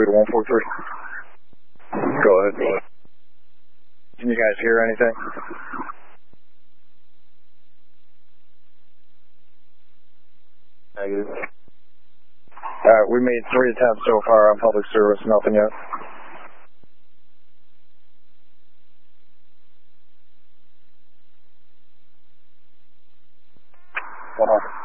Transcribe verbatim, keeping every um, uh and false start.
three to one four three. Go ahead, go ahead. Can you guys hear anything? Negative. Alright, we made three attempts so far on public service, nothing yet. One off.